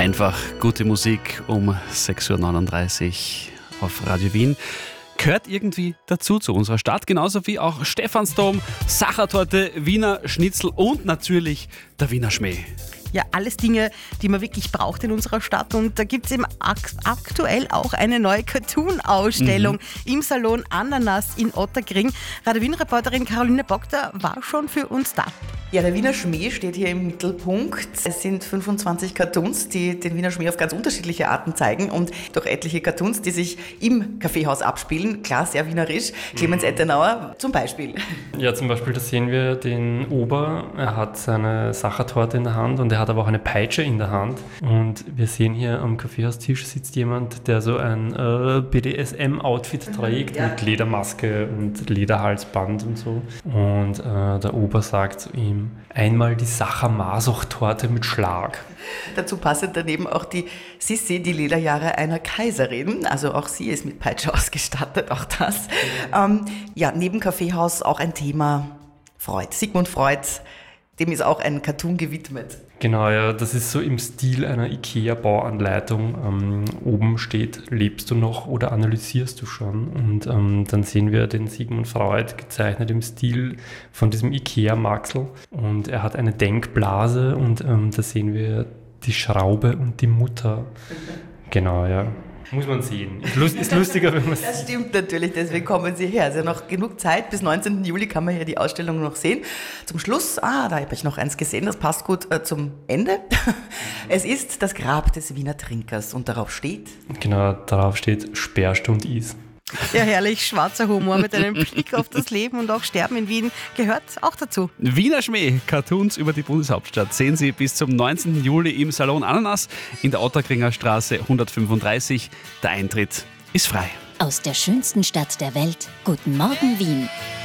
Einfach gute Musik um 6.39 Uhr auf Radio Wien. Gehört irgendwie dazu zu unserer Stadt, genauso wie auch Stephansdom, Sachertorte, Wiener Schnitzel und natürlich der Wiener Schmäh. Ja, alles Dinge, die man wirklich braucht in unserer Stadt. Und da gibt es eben aktuell auch eine neue Cartoon-Ausstellung im Salon Ananas in Otterkring. Radio Wien-Reporterin Caroline Bockter war schon für uns da. Ja, der Wiener Schmäh steht hier im Mittelpunkt. Es sind 25 Cartoons, die den Wiener Schmäh auf ganz unterschiedliche Arten zeigen und durch etliche Cartoons, die sich im Kaffeehaus abspielen. Klar, sehr wienerisch. Clemens Ettenauer zum Beispiel. Ja, zum Beispiel, da sehen wir den Ober. Er hat seine Sachertorte in der Hand und er hat aber auch eine Peitsche in der Hand. Und wir sehen hier am Kaffeehaustisch sitzt jemand, der so ein BDSM-Outfit trägt mit Ledermaske und Lederhalsband und so. Und der Ober sagt zu ihm, einmal die Sacher-Masoch-Torte mit Schlag. Dazu passend daneben auch die Sissi, die Lederjahre einer Kaiserin. Also auch sie ist mit Peitsche ausgestattet, auch das. Neben Kaffeehaus auch ein Thema Freud. Sigmund Freud, dem ist auch ein Cartoon gewidmet. Genau, ja, das ist so im Stil einer IKEA-Bauanleitung. Oben steht, lebst du noch oder analysierst du schon? Und dann sehen wir den Sigmund Freud gezeichnet im Stil von diesem IKEA-Maxl. Und er hat eine Denkblase und da sehen wir die Schraube und die Mutter. Genau, ja. Muss man sehen. Ist lustiger, wenn man es sieht. Das stimmt natürlich, deswegen kommen Sie her. Also noch genug Zeit, bis 19. Juli kann man hier die Ausstellung noch sehen. Zum Schluss, da habe ich noch eins gesehen, das passt gut zum Ende. Es ist das Grab des Wiener Trinkers und darauf steht... Genau, darauf steht Sperrstund is. Ja, herrlich, schwarzer Humor mit einem Blick auf das Leben und auch Sterben in Wien gehört auch dazu. Wiener Schmäh, Cartoons über die Bundeshauptstadt sehen Sie bis zum 19. Juli im Salon Ananas in der Otterkringer Straße 135. Der Eintritt ist frei. Aus der schönsten Stadt der Welt, guten Morgen Wien.